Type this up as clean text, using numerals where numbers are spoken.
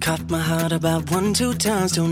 Caught my heart about 1, 2 times. Don't